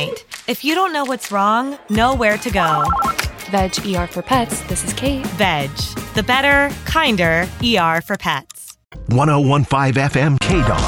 point. If you don't know what's wrong, know where to go. Veg ER for Pets, this is Kate. Veg, the better, kinder ER for pets. 101.5 FM KDON.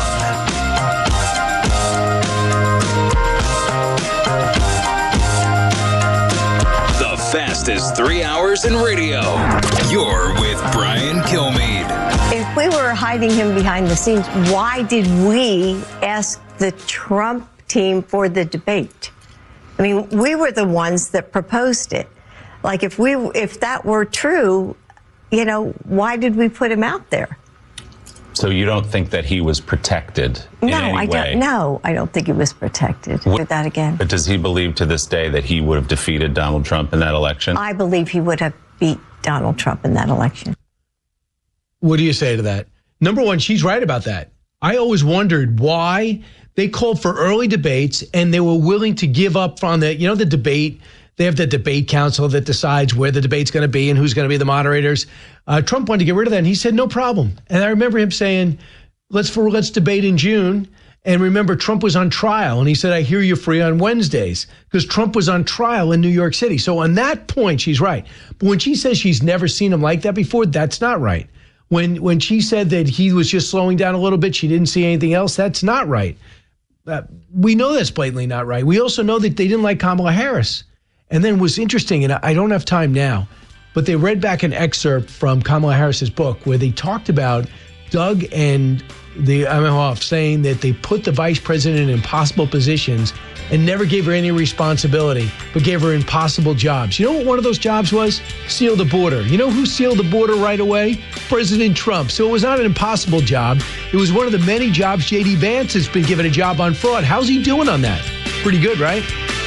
The fastest 3 hours in radio. You're with Brian Kilmeade. If we were hiding him behind the scenes, why did we ask the Trump team for the debate? I mean, we were the ones that proposed it. Like, if that were true, you know, why did we put him out there? So you don't think that he was protected in any way? No, I don't think he was protected. Did that again. But does he believe to this day that he would have defeated Donald Trump in that election? I believe he would have beat Donald Trump in that election. What do you say to that? Number one, she's right about that. I always wondered why they called for early debates and they were willing to give up on the debate. They have the debate council that decides where the debate's going to be and who's going to be the moderators. Trump wanted to get rid of that, and he said, no problem. And I remember him saying, let's debate in June. And remember, Trump was on trial, and he said, I hear you're free on Wednesdays, because Trump was on trial in New York City. So on that point, she's right. But when she says she's never seen him like that before, that's not right. When she said that he was just slowing down a little bit, she didn't see anything else, that's not right. We know that's blatantly not right. We also know that they didn't like Kamala Harris. And then what's interesting, and I don't have time now, but they read back an excerpt from Kamala Harris's book where they talked about Doug and the Emhoff saying that they put the vice president in impossible positions and never gave her any responsibility, but gave her impossible jobs. You know what one of those jobs was? Seal the border. You know who sealed the border right away? President Trump. So it was not an impossible job. It was one of the many jobs J.D. Vance has been given a job on fraud. How's he doing on that? Pretty good, right?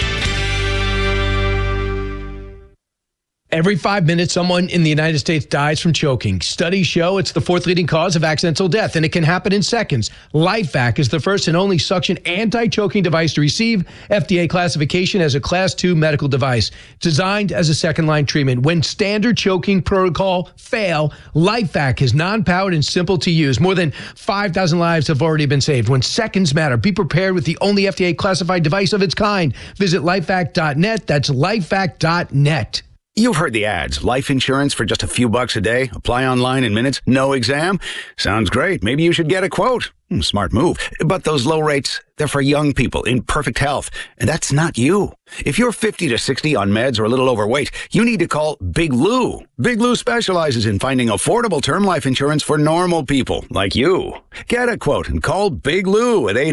Every 5 minutes, someone in the United States dies from choking. Studies show it's the fourth leading cause of accidental death, and it can happen in seconds. LifeVac is the first and only suction anti-choking device to receive FDA classification as a Class 2 medical device, designed as a second-line treatment. When standard choking protocol fail, LifeVac is non-powered and simple to use. More than 5,000 lives have already been saved. When seconds matter, be prepared with the only FDA-classified device of its kind. Visit lifevac.net. That's lifevac.net. You've heard the ads. Life insurance for just a few bucks a day. Apply online in minutes. No exam. Sounds great. Maybe you should get a quote. Smart move. But those low rates, they're for young people in perfect health. And that's not you. If you're 50 to 60 on meds or a little overweight, you need to call Big Lou. Big Lou specializes in finding affordable term life insurance for normal people like you. Get a quote and call Big Lou at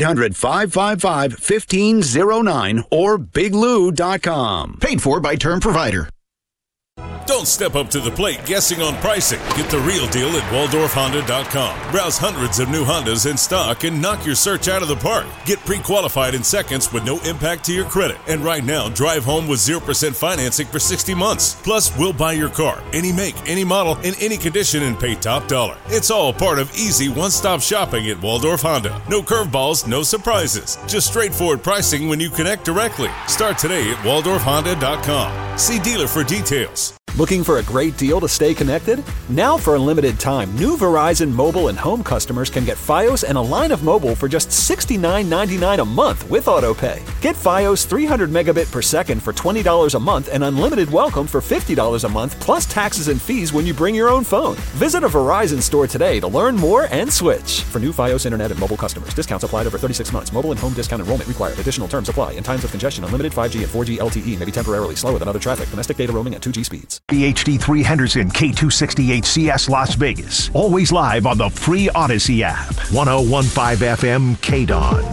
800-555-1509 or biglou.com. Paid for by Term Provider. Don't step up to the plate guessing on pricing. Get the real deal at WaldorfHonda.com. Browse hundreds of new Hondas in stock and knock your search out of the park. Get pre-qualified in seconds with no impact to your credit. And right now, drive home with 0% financing for 60 months. Plus, we'll buy your car, any make, any model, in any condition, and pay top dollar. It's all part of easy one-stop shopping at Waldorf Honda. No curveballs, no surprises. Just straightforward pricing when you connect directly. Start today at WaldorfHonda.com. See dealer for details. Looking for a great deal to stay connected? Now for a limited time, new Verizon mobile and home customers can get Fios and a line of mobile for just $69.99 a month with AutoPay. Get Fios 300 megabit per second for $20 a month and unlimited welcome for $50 a month plus taxes and fees when you bring your own phone. Visit a Verizon store today to learn more and switch. For new Fios internet and mobile customers, discounts applied over 36 months. Mobile and home discount enrollment required. Additional terms apply. In times of congestion, unlimited 5G and 4G LTE may be temporarily slower than other traffic. Domestic data roaming at 2G speeds. HD3 Henderson, K268CS Las Vegas. Always live on the free Odyssey app. 101.5 FM KDON.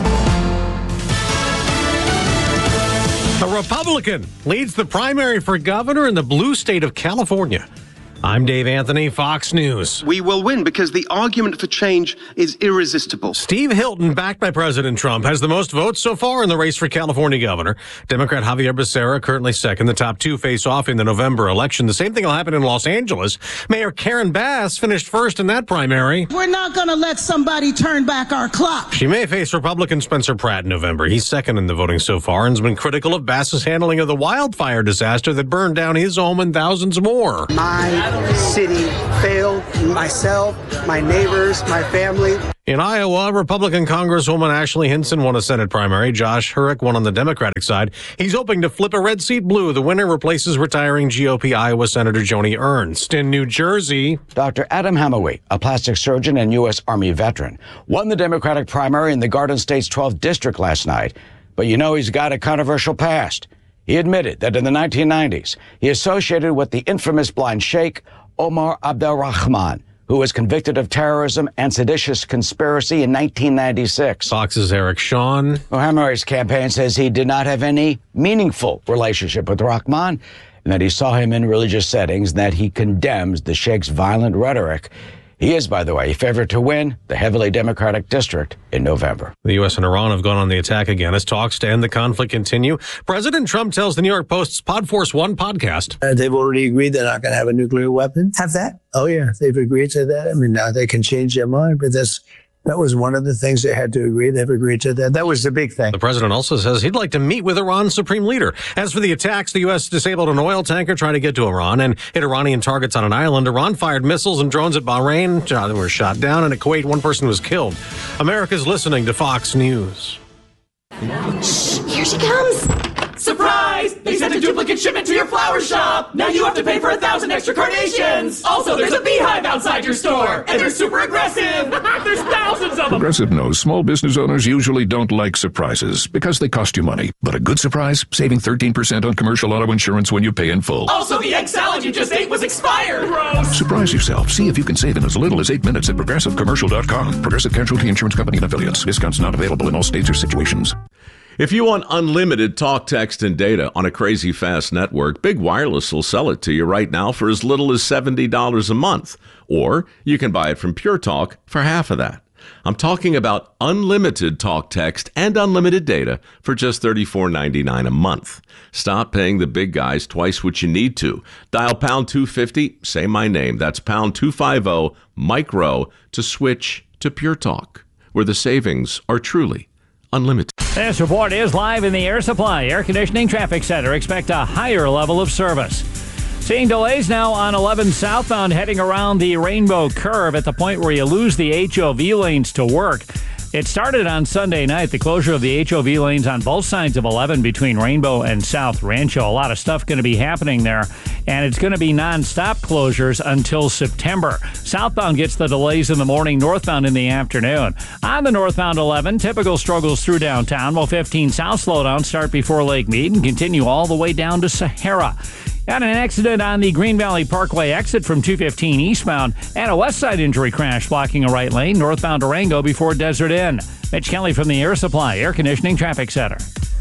A Republican leads the primary for governor in the blue state of California. I'm Dave Anthony, Fox News. We will win because the argument for change is irresistible. Steve Hilton, backed by President Trump, has the most votes so far in the race for California governor. Democrat Javier Becerra currently second. The top two face off in the November election. The same thing will happen in Los Angeles. Mayor Karen Bass finished first in that primary. We're not going to let somebody turn back our clock. She may face Republican Spencer Pratt in November. He's second in the voting so far and has been critical of Bass's handling of the wildfire disaster that burned down his home and thousands more. My city failed myself, my neighbors, my family. In Iowa, Republican Congresswoman Ashley Hinson won a Senate primary. Josh Hurrick won on the Democratic side. He's hoping to flip a red seat blue. The winner replaces retiring GOP Iowa Senator Joni Ernst. In New Jersey, Dr. Adam Hamaway, a plastic surgeon and U.S. Army veteran, won the Democratic primary in the Garden State's 12th district last night. But you know he's got a controversial past. He admitted that in the 1990s, he associated with the infamous blind sheikh Omar Abdelrahman, who was convicted of terrorism and seditious conspiracy in 1996. Fox's Eric Shawn. Hamaway's campaign says he did not have any meaningful relationship with Rahman, and that he saw him in religious settings, and that he condemns the sheikh's violent rhetoric. He is, by the way, favored to win the heavily Democratic district in November. The U.S. and Iran have gone on the attack again as talks to end the conflict continue. President Trump tells the New York Post's Podforce One podcast. They've already agreed they're not going to have a nuclear weapon. Have that? Oh, yeah. They've agreed to that. I mean, now they can change their mind, but that was one of the things they had to agree. They've agreed to that. That was the big thing. The president also says he'd like to meet with Iran's supreme leader. As for the attacks, the U.S. disabled an oil tanker trying to get to Iran and hit Iranian targets on an island. Iran fired missiles and drones at Bahrain. They were shot down. And at Kuwait, one person was killed. America's listening to Fox News. Shh, here she comes. Surprise! They sent a duplicate shipment to your flower shop. Now you have to pay for 1,000 extra carnations. Also, there's a beehive outside your store, and they're super aggressive. There's thousands of them. Progressive knows small business owners usually don't like surprises because they cost you money. But a good surprise, saving 13% on commercial auto insurance when you pay in full. Also, the egg salad you just ate was expired. Gross. Surprise yourself. See if you can save in as little as 8 minutes at ProgressiveCommercial.com. Progressive Casualty Insurance Company and Affiliates. Discounts not available in all states or situations. If you want unlimited talk, text, and data on a crazy fast network, Big Wireless will sell it to you right now for as little as $70 a month. Or you can buy it from Pure Talk for half of that. I'm talking about unlimited talk, text, and unlimited data for just $34.99 a month. Stop paying the big guys twice what you need to. Dial pound 250, say my name. That's pound 250 micro to switch to Pure Talk, where the savings are truly unlimited. This report is live in the Air Supply Air Conditioning Traffic Center. Expect a higher level of service. Seeing delays now on 11 southbound heading around the Rainbow Curve at the point where you lose the HOV lanes to work. It started on Sunday night, the closure of the HOV lanes on both sides of 11 between Rainbow and South Rancho. A lot of stuff going to be happening there, and it's going to be nonstop closures until September. Southbound gets the delays in the morning, northbound in the afternoon. On the northbound 11, typical struggles through downtown, while 15 south slowdowns start before Lake Mead and continue all the way down to Sahara. Got an accident on the Green Valley Parkway exit from 215 eastbound, and a west side injury crash blocking a right lane northbound Durango before Desert Inn. Mitch Kelly from the Air Supply Air Conditioning Traffic Center.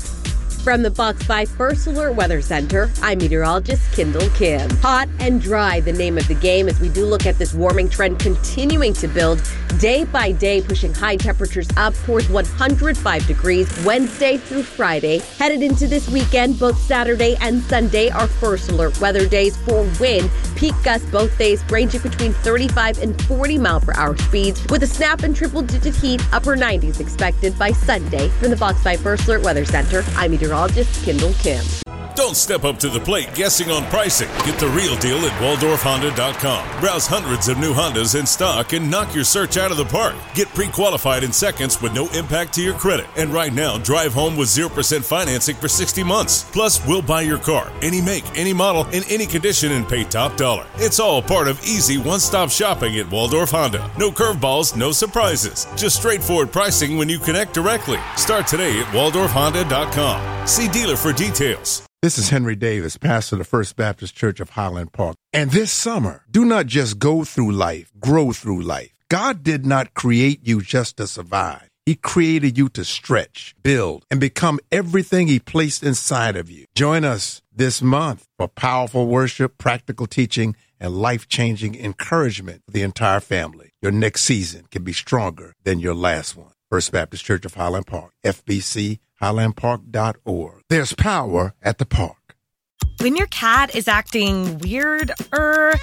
From the Fox 5 First Alert Weather Center, I'm meteorologist Kendall Kim. Hot and dry, the name of the game, as we do look at this warming trend continuing to build day by day, pushing high temperatures up towards 105 degrees Wednesday through Friday. Headed into this weekend, both Saturday and Sunday are First Alert weather days for wind. Peak gusts both days ranging between 35 and 40 mile per hour speeds, with a snap and triple-digit heat, upper 90s expected by Sunday. From the Fox 5 First Alert Weather Center, I'm meteorologist Kendall Kim. Don't step up to the plate guessing on pricing. Get the real deal at WaldorfHonda.com. Browse hundreds of new Hondas in stock and knock your search out of the park. Get pre-qualified in seconds with no impact to your credit. And right now, drive home with 0% financing for 60 months. Plus, we'll buy your car, any make, any model, in any condition, and pay top dollar. It's all part of easy one-stop shopping at Waldorf Honda. No curveballs, no surprises. Just straightforward pricing when you connect directly. Start today at WaldorfHonda.com. See dealer for details. This is Henry Davis, pastor of the First Baptist Church of Highland Park. And this summer, do not just go through life, grow through life. God did not create you just to survive. He created you to stretch, build, and become everything He placed inside of you. Join us this month for powerful worship, practical teaching, and life-changing encouragement for the entire family. Your next season can be stronger than your last one. First Baptist Church of Highland Park, FBC, highlandpark.org. There's power at the park. When your cat is acting weird, or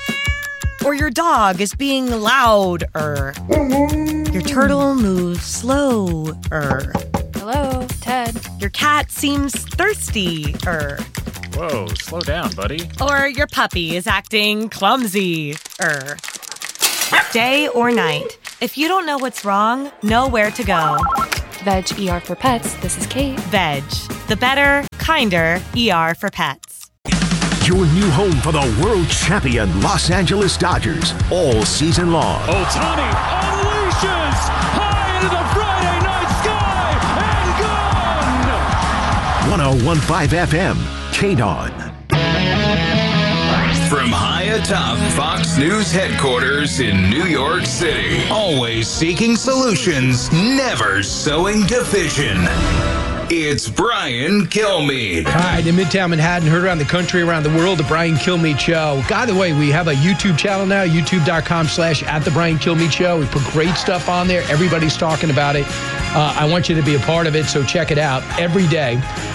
your dog is being loud, your turtle moves slow, Hello, Ted. Your cat seems thirsty, Whoa, slow down, buddy. Or your puppy is acting clumsy, Day or night, If you don't know what's wrong, know where to go. Veg ER for Pets. This is Kate. Veg, the better, kinder ER for pets. Your new home for the world champion Los Angeles Dodgers all season long. Ohtani unleashes high into the Friday night sky and gone! 101.5 FM, KDON. From high atop Fox News headquarters in New York City, always seeking solutions, never sowing division. It's Brian Kilmeade. Hi, in Midtown Manhattan, heard around the country, around the world, the Brian Kilmeade Show. By the way, we have a YouTube channel now, youtube.com/@the Brian Kilmeade Show. We put great stuff on there. Everybody's talking about it. I want you to be a part of it, so check it out every day.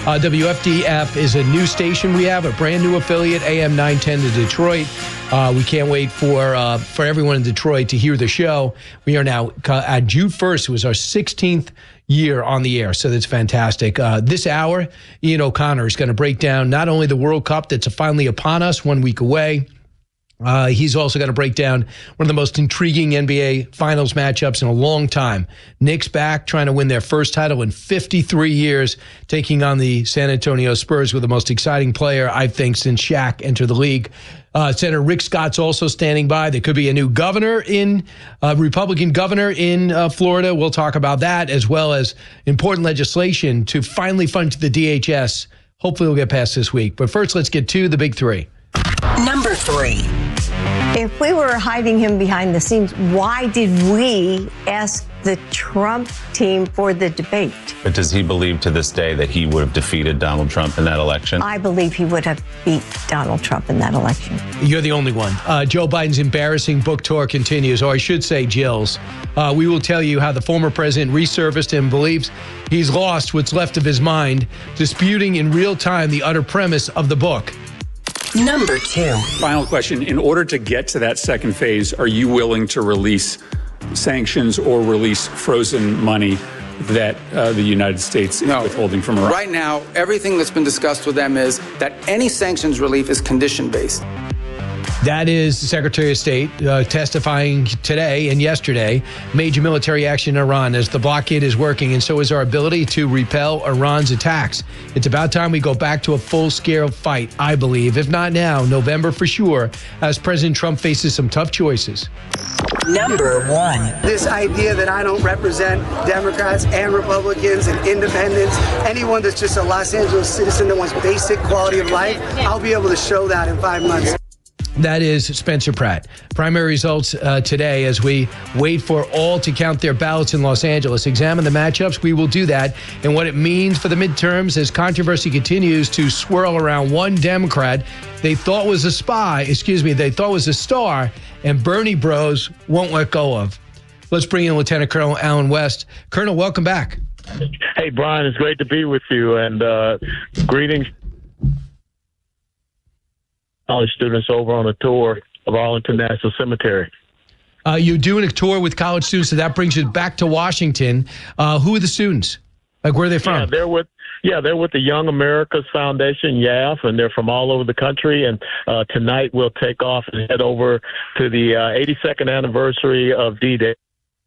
WFDF is a new station we have, a brand new affiliate, AM 910 to Detroit. We can't wait for everyone in Detroit to hear the show. We are now, at June 1st, it was our 16th year on the air, so that's fantastic. This hour, Ian O'Connor is going to break down not only the World Cup that's finally upon us, 1 week away. He's also going to break down one of the most intriguing NBA Finals matchups in a long time. Knicks back, trying to win their first title in 53 years, taking on the San Antonio Spurs with the most exciting player, I think, since Shaq entered the league. Senator Rick Scott's also standing by. There could be a new Republican governor in Florida. We'll talk about that, as well as important legislation to finally fund the DHS. Hopefully we'll get past this week. But first, let's get to the big three. Number 3. If we were hiding him behind the scenes, why did we ask the Trump team for the debate? But does he believe to this day that he would have defeated Donald Trump in that election? I believe he would have beat Donald Trump in that election. You're the only one. Joe Biden's embarrassing book tour continues, or I should say Jill's. We will tell you how the former president resurfaced and believes he's lost what's left of his mind, disputing in real time the utter premise of the book. Number 2. Final question. In order to get to that second phase, are you willing to release sanctions or release frozen money that the United States is withholding from Iran? Right now, everything that's been discussed with them is that any sanctions relief is condition-based. That is the Secretary of State testifying today and yesterday. Major military action in Iran as the blockade is working, and so is our ability to repel Iran's attacks. It's about time we go back to a full-scale fight, I believe. If not now, November for sure, as President Trump faces some tough choices. Number 1. This idea that I don't represent Democrats and Republicans and independents, anyone that's just a Los Angeles citizen that wants basic quality of life, I'll be able to show that in 5 months. That is Spencer Pratt. Primary results today as we wait for all to count their ballots in Los Angeles. Examine the matchups. We will do that and what it means for the midterms as controversy continues to swirl around one Democrat they thought was a star, and Bernie Bros won't let go of. Let's bring in Lieutenant Colonel Alan West. Colonel, welcome back. Hey, Brian, it's great to be with you, and greetings. College students over on a tour of Arlington National Cemetery. You're doing a tour with college students, so that brings you back to Washington. Who are the students? Like, where are they from? They're with the Young America's Foundation, YAF, and they're from all over the country. And tonight we'll take off and head over to the 82nd anniversary of D-Day.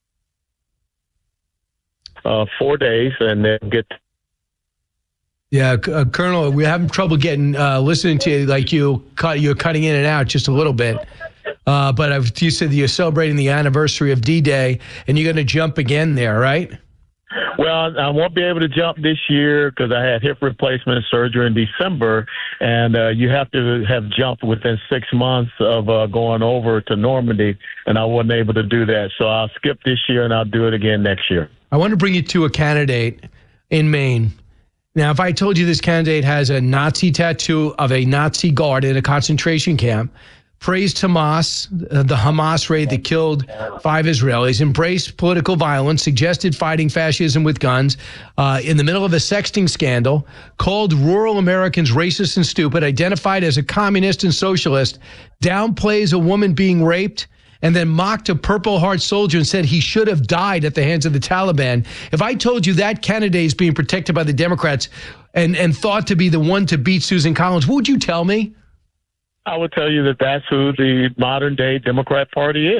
4 days, and then get. Yeah, Colonel, we're having trouble getting listening to you. Like you're cutting in and out just a little bit. But you said that you're celebrating the anniversary of D-Day, and you're going to jump again there, right? Well, I won't be able to jump this year because I had hip replacement surgery in December, and you have to have jumped within 6 months of going over to Normandy, and I wasn't able to do that. So I'll skip this year, and I'll do it again next year. I want to bring you to a candidate in Maine. Now, if I told you this candidate has a Nazi tattoo of a Nazi guard in a concentration camp, praised Hamas, the Hamas raid that killed 5 Israelis, embraced political violence, suggested fighting fascism with guns, in the middle of a sexting scandal, called rural Americans racist and stupid, identified as a communist and socialist, downplays a woman being raped, and then mocked a Purple Heart soldier and said he should have died at the hands of the Taliban. If I told you that candidate is being protected by the Democrats and thought to be the one to beat Susan Collins, what would you tell me? I would tell you that that's who the modern-day Democrat Party is.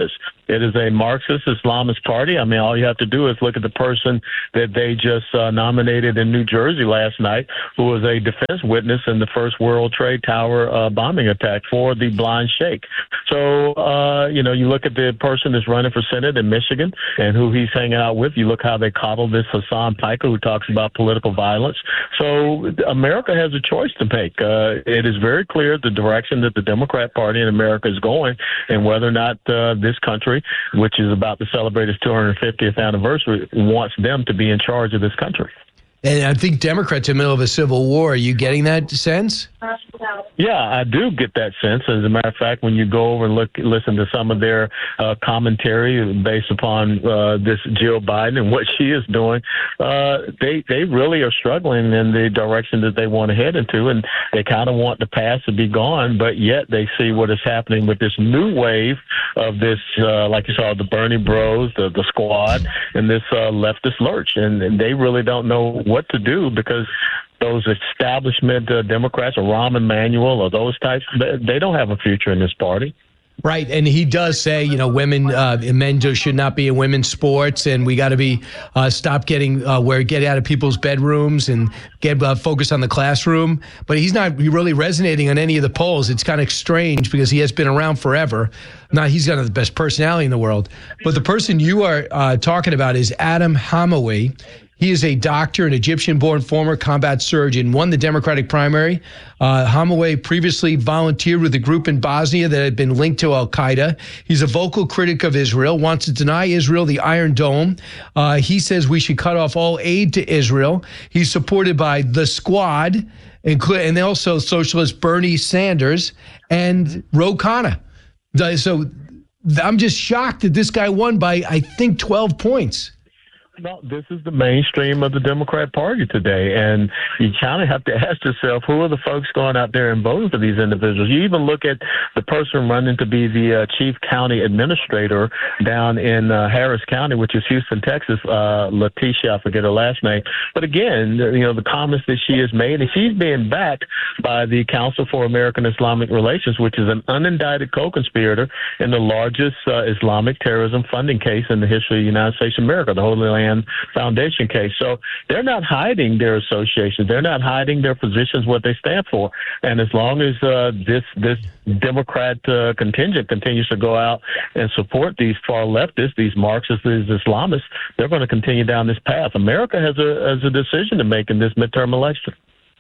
It is a Marxist Islamist party. I mean, all you have to do is look at the person that they just nominated in New Jersey last night, who was a defense witness in the first World Trade Tower bombing attack for the blind sheikh. So, you look at the person that's running for Senate in Michigan and who he's hanging out with. You look how they coddle this Hassan Piker who talks about political violence. So America has a choice to make. It is very clear the direction that the Democrat Party in America is going, and whether or not this country, which is about to celebrate its 250th anniversary, wants them to be in charge of this country. And I think Democrats are in the middle of a civil war. Are you getting that sense? Yeah, I do get that sense. As a matter of fact, when you go over and listen to some of their commentary based upon this Jill Biden and what she is doing, they really are struggling in the direction that they want to head into, and they kind of want the past to be gone, but yet they see what is happening with this new wave of this, like you saw, the Bernie Bros, the Squad, and this leftist lurch, and they really don't know what to do because those establishment Democrats or Rahm Emanuel or those types, they don't have a future in this party. Right, and he does say, women and men should not be in women's sports, and we got to be stop getting get out of people's bedrooms and get focused on the classroom. But he's not really resonating on any of the polls. It's kind of strange because he has been around forever. Now he's got the best personality in the world. But the person you are talking about is Adam Hamawi. He is a doctor, an Egyptian-born former combat surgeon, won the Democratic primary. Hamawi previously volunteered with a group in Bosnia that had been linked to al-Qaeda. He's a vocal critic of Israel, wants to deny Israel the Iron Dome. He says we should cut off all aid to Israel. He's supported by the Squad, and also socialist Bernie Sanders and Ro Khanna. So I'm just shocked that this guy won by, I think, 12 points. No, this is the mainstream of the Democrat Party today, and you kind of have to ask yourself, who are the folks going out there and voting for these individuals? You even look at the person running to be the chief county administrator down in Harris County, which is Houston, Texas, Letitia, I forget her last name. But again, the comments that she has made, and she's being backed by the Council for American Islamic Relations, which is an unindicted co-conspirator in the largest Islamic terrorism funding case in the history of the United States of America, the Holy Land Foundation case. So they're not hiding their associations. They're not hiding their positions, what they stand for. And as long as this Democrat contingent continues to go out and support these far leftists, these Marxists, these Islamists, they're going to continue down this path. America has a decision to make in this midterm election.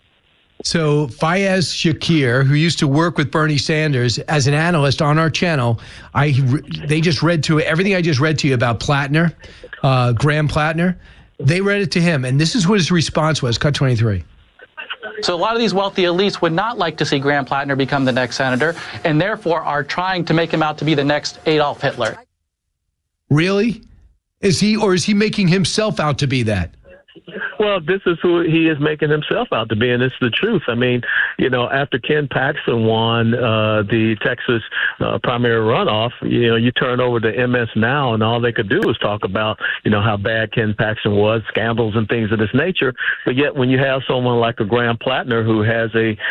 So Fayez Shakir, who used to work with Bernie Sanders as an analyst on our channel, they just read to everything I just read to you about Plattner, Graham Plattner. They read it to him, and this is what his response was. Cut 23. So a lot of these wealthy elites would not like to see Graham Plattner become the next senator, and therefore are trying to make him out to be the next Adolf Hitler. Really? Is he making himself out to be that? Well, this is who he is making himself out to be, and it's the truth. I mean, after Ken Paxton won the Texas primary runoff, you turn over to MS Now, and all they could do was talk about, how bad Ken Paxton was, scandals and things of this nature. But yet when you have someone like a Graham Plattner who has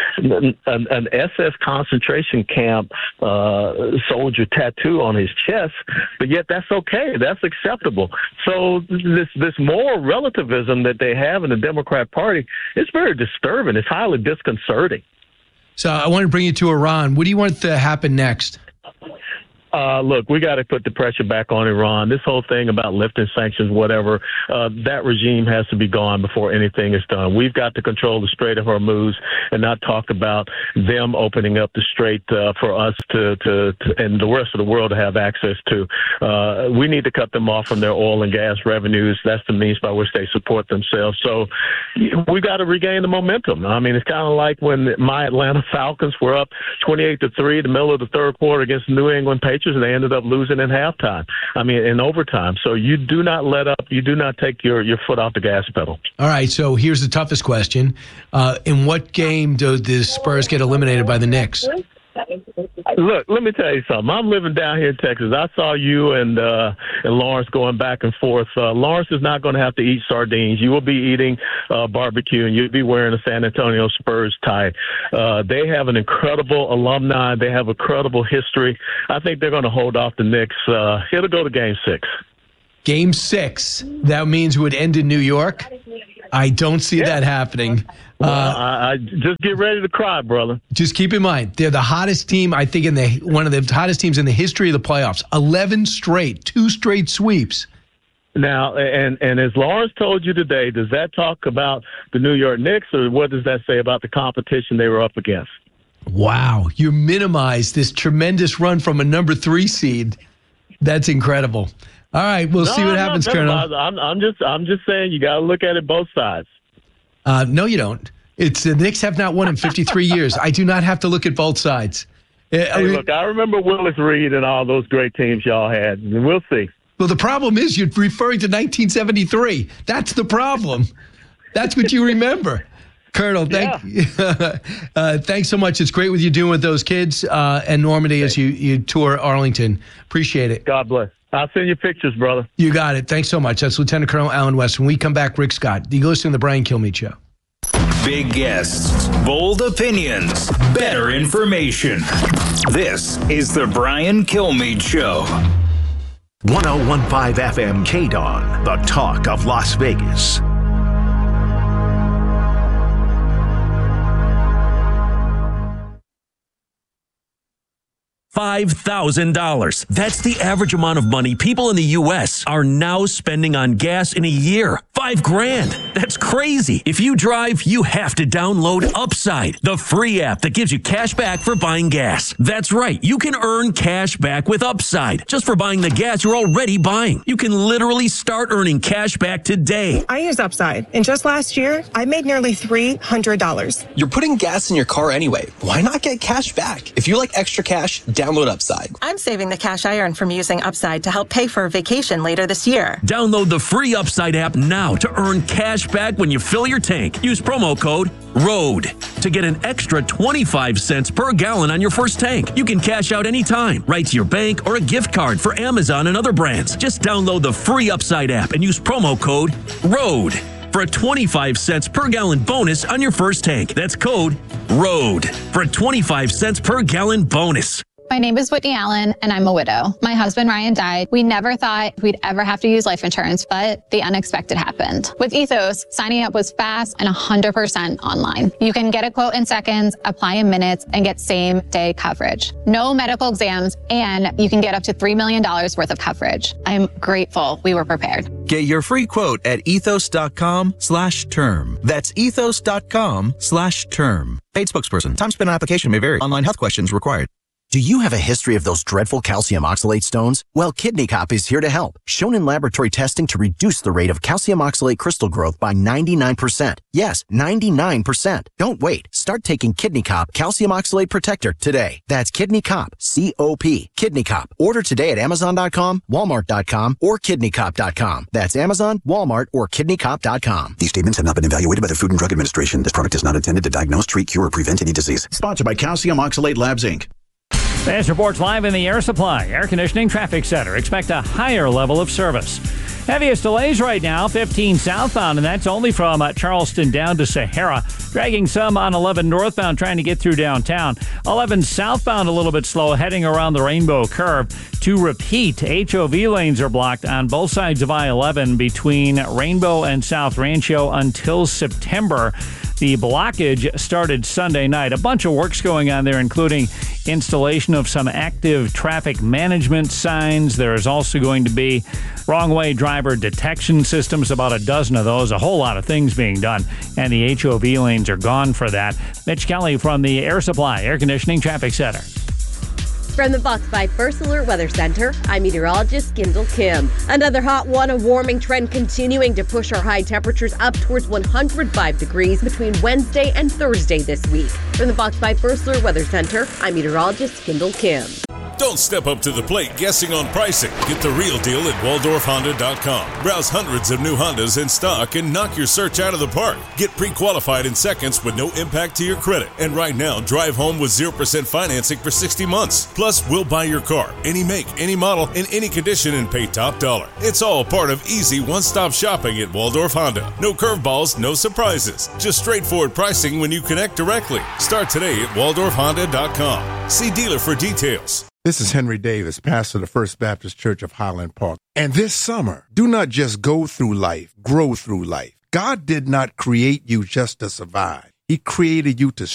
an SS concentration camp soldier tattoo on his chest, but yet that's okay. That's acceptable. So this moral relativism that they have in the Democrat Party, it's very disturbing. It's highly disconcerting. So I want to bring you to Iran. What do you want to happen next? Look, we got to put the pressure back on Iran. This whole thing about lifting sanctions, whatever, that regime has to be gone before anything is done. We've got to control the Strait of Hormuz and not talk about them opening up the strait for us to and the rest of the world to have access to. We need to cut them off from their oil and gas revenues. That's the means by which they support themselves. So we got to regain the momentum. I mean, it's kind of like when my Atlanta Falcons were up 28-3 the middle of the third quarter against the New England Patriots, and they ended up losing in halftime. I mean, in overtime. So you do not let up. You do not take your foot off the gas pedal. All right. So here's the toughest question. In what game do the Spurs get eliminated by the Knicks? Look, let me tell you something. I'm living down here in Texas. I saw you and Lawrence going back and forth. Lawrence is not going to have to eat sardines. You will be eating barbecue, and you'll be wearing a San Antonio Spurs tie. They have an incredible alumni. They have a credible history. I think they're going to hold off the Knicks. It'll go to Game 6. Game 6. That means it would end in New York? I don't see that happening. I just get ready to cry, brother. Just keep in mind, they're the hottest team, I think, one of the hottest teams in the history of the playoffs. 11 straight, 2 straight sweeps. Now, and as Lawrence told you today, does that talk about the New York Knicks, or what does that say about the competition they were up against? Wow, you minimize this tremendous run from a number 3 seed. That's incredible. All right, we'll see what happens, Colonel. I'm just saying you got to look at it both sides. No, you don't. It's the Knicks have not won in 53 years. I do not have to look at both sides. Look, I remember Willis Reed and all those great teams y'all had, and we'll see. Well, the problem is you're referring to 1973. That's the problem. That's what you remember. Colonel, thanks so much. It's great with you doing with those kids and Normandy as you tour Arlington. Appreciate it. God bless. I'll send you pictures, brother. You got it. Thanks so much. That's Lieutenant Colonel Alan West. When we come back, Rick Scott. You listen to the Brian Kilmeade Show. Big guests, bold opinions, better information. This is the Brian Kilmeade Show. 1015 FM KDON, the talk of Las Vegas. $5,000. That's the average amount of money people in the U.S. are now spending on gas in a year. $5,000. That's crazy. If you drive, you have to download Upside, the free app that gives you cash back for buying gas. That's right. You can earn cash back with Upside just for buying the gas you're already buying. You can literally start earning cash back today. I use Upside, and just last year, I made nearly $300. You're putting gas in your car anyway. Why not get cash back? If you like extra cash, download Upside. I'm saving the cash I earn from using Upside to help pay for a vacation later this year. Download the free Upside app now to earn cash back when you fill your tank. Use promo code ROAD to get an extra 25 cents per gallon on your first tank. You can cash out anytime, right to your bank or a gift card for Amazon and other brands. Just download the free Upside app and use promo code ROAD for a 25 cents per gallon bonus on your first tank. That's code ROAD for a 25 cents per gallon bonus. My name is Whitney Allen, and I'm a widow. My husband, Ryan, died. We never thought we'd ever have to use life insurance, but the unexpected happened. With Ethos, signing up was fast and 100% online. You can get a quote in seconds, apply in minutes, and get same-day coverage. No medical exams, and you can get up to $3 million worth of coverage. I'm grateful we were prepared. Get your free quote at ethos.com/term. That's ethos.com/term. Paid spokesperson. Time spent on application may vary. Online health questions required. Do you have a history of those dreadful calcium oxalate stones? Well, Kidney Cop is here to help. Shown in laboratory testing to reduce the rate of calcium oxalate crystal growth by 99%. Yes, 99%. Don't wait. Start taking Kidney Cop Calcium Oxalate Protector today. That's Kidney Cop, C-O-P. Kidney Cop. Order today at Amazon.com, Walmart.com, or KidneyCop.com. That's Amazon, Walmart, or KidneyCop.com. These statements have not been evaluated by the Food and Drug Administration. This product is not intended to diagnose, treat, cure, or prevent any disease. Sponsored by Calcium Oxalate Labs, Inc. This reports live in the Air Supply Air Conditioning Traffic Center. Expect a higher level of service. Heaviest delays right now, 15 southbound, and that's only from Charleston down to Sahara. Dragging some on 11 northbound, trying to get through downtown. 11 southbound a little bit slow, heading around the Rainbow Curve. To repeat, HOV lanes are blocked on both sides of I-11 between Rainbow and South Rancho until September. The blockage started Sunday night. A bunch of works going on there, including installation of some active traffic management signs. There is also going to be wrong-way driver detection systems, about a dozen of those, a whole lot of things being done, and the HOV lanes are gone for that. Mitch Kelly from the Air Supply Air Conditioning Traffic Center. From the Fox 5 First Alert Weather Center, I'm meteorologist Kendall Kim. Another hot one, a warming trend continuing to push our high temperatures up towards 105 degrees between Wednesday and Thursday this week. From the Fox 5 First Alert Weather Center, I'm meteorologist Kendall Kim. Don't step up to the plate guessing on pricing. Get the real deal at WaldorfHonda.com. Browse hundreds of new Hondas in stock and knock your search out of the park. Get pre-qualified in seconds with no impact to your credit. And right now, drive home with 0% financing for 60 months. Plus, we'll buy your car, any make, any model, in any condition, and pay top dollar. It's all part of easy one-stop shopping at Waldorf Honda. No curveballs, no surprises. Just straightforward pricing when you connect directly. Start today at WaldorfHonda.com. See dealer for details. This is Henry Davis, pastor of the First Baptist Church of Highland Park. And this summer, do not just go through life, grow through life. God did not create you just to survive. He created you to